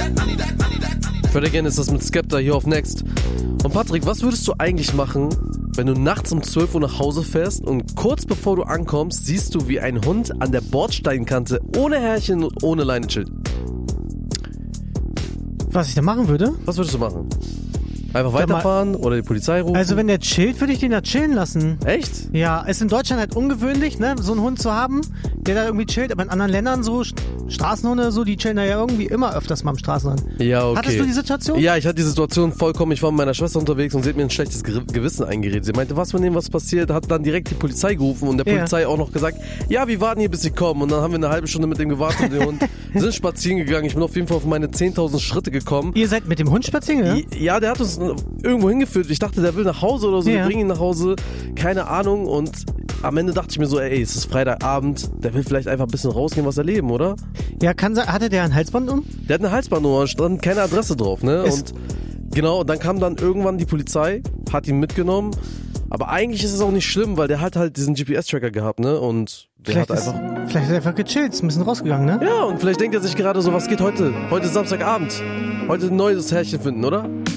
Fred Again ist das mit Skepta hier auf Next. Und Patrick, was würdest du eigentlich machen, wenn du nachts um 12 Uhr nach Hause fährst und kurz bevor du ankommst, siehst du, wie ein Hund an der Bordsteinkante ohne Härchen und ohne Leine chillt? Was ich da machen würde? Was würdest du machen? Einfach weiterfahren oder die Polizei rufen? Also wenn der chillt, würde ich den da chillen lassen. Echt? Ja, ist in Deutschland halt ungewöhnlich, ne, so einen Hund zu haben, der da irgendwie chillt. Aber in anderen Ländern so, Straßenhunde, so, die chillen da ja irgendwie immer öfters mal am Straßenrand. Ja, okay. Hattest du die Situation? Ja, ich hatte die Situation vollkommen. Ich war mit meiner Schwester unterwegs und sie hat mir ein schlechtes Gewissen eingeredet. Sie meinte, was, wenn dem was passiert, hat dann direkt die Polizei gerufen und der Polizei auch noch gesagt, ja, wir warten hier, bis sie kommen. Und dann haben wir eine halbe Stunde mit dem gewartet und den Hund sind spazieren gegangen. Ich bin auf jeden Fall auf meine 10.000 Schritte gekommen. Ihr seid mit dem Hund spazieren, ja? Ja, der hat uns irgendwo hingeführt. Ich dachte, der will nach Hause oder so. Wir bringen ihn nach Hause. Keine Ahnung. Und am Ende dachte ich mir so, ey, es ist Freitagabend. Der will vielleicht einfach ein bisschen rausgehen, was erleben, oder? Ja, kann sein. Hatte der ein Halsband um? Der hat eine Halsband um, stand keine Adresse drauf, ne? Und genau, dann kam dann irgendwann die Polizei, hat ihn mitgenommen. Aber eigentlich ist es auch nicht schlimm, weil der hat halt diesen GPS-Tracker gehabt, ne? Und der Vielleicht hat ist einfach... er einfach gechillt, ist ein bisschen rausgegangen, ne? Ja, und vielleicht denkt er sich gerade so, was geht heute? Heute ist Samstagabend. Heute ein neues Härchen finden, oder?